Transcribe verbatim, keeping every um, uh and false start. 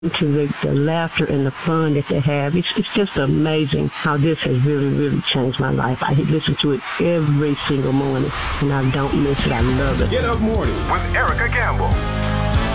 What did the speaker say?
to the, the laughter and the fun that they have. It's, it's just amazing how this has really, really changed my life. I listen to it every single morning, and I don't miss it. I love it. Get Up Morning with Erica Campbell.